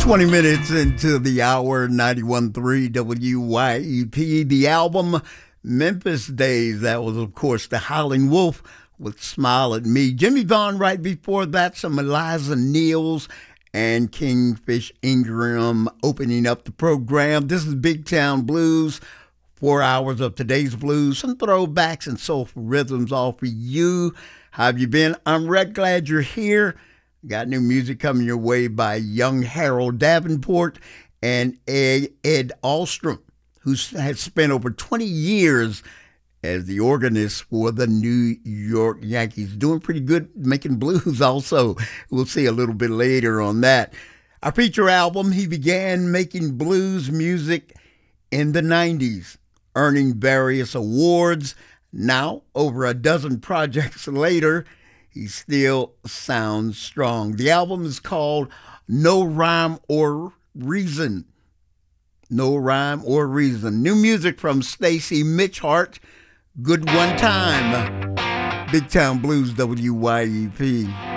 20 minutes into the hour, 91.3 WYEP. The album Memphis Days, that was, of course, the Howling Wolf with Smile at Me. Jimmy Vaughn right before that, some Eliza Niels and Kingfish Ingram opening up the program. This is Big Town Blues, 4 hours of today's blues, some throwbacks and soulful rhythms all for you. How have you been? I'm glad you're here. Got new music coming your way by young Harold Davenport and Ed Alstrom, who has spent over 20 years as the organist for the New York Yankees. Doing pretty good, making blues also. We'll see a little bit later on that. Our feature album, he began making blues music in the 90s, earning various awards. Now, over a dozen projects later, he still sounds strong. The album is called No Rhyme or Reason. No Rhyme or Reason. New music from Stacy Mitchhart. Good One Time. Big Town Blues, WYEP.